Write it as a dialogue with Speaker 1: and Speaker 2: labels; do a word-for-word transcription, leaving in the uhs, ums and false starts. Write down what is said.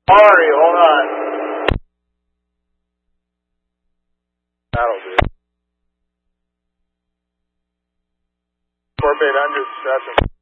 Speaker 1: Ari, hold on. That'll do. Corp eight hundred, Session.